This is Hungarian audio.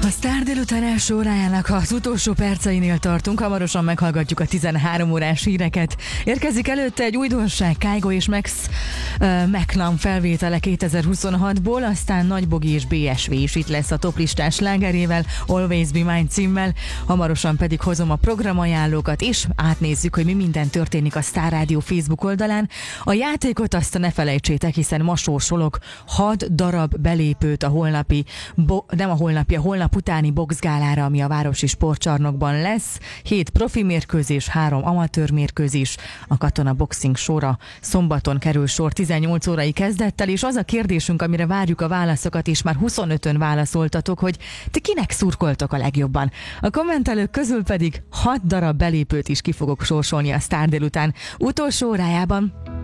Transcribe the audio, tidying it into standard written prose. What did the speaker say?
Sztár délután első órájának az utolsó perceinél tartunk, hamarosan meghallgatjuk a 13 órás híreket. Érkezik előtte egy újdonság, Kygo és Max McLam felvétele 2026-ból, aztán Nagy Bogi és BSV is itt lesz a toplistás slágerével, Always Be Mine címmel, hamarosan pedig hozom a programajánlókat, és átnézzük, hogy mi minden történik a Sztár Rádió Facebook oldalán. A játékot azt ne felejtsétek, hiszen ma sorsolok 6 darab belépőt a holnap utáni boxgálára, ami a Városi Sportcsarnokban lesz. 7 profi mérkőzés, 3 amatőr mérkőzés. A Katona Boxing Showra szombaton kerül sor 18 órai kezdettel, és az a kérdésünk, amire várjuk a válaszokat, és már 25-ön válaszoltatok, hogy ti kinek szurkoltok a legjobban. A kommentelők közül pedig 6 darab belépőt is ki fogok sorsolni a Sztár délután utolsó órájában.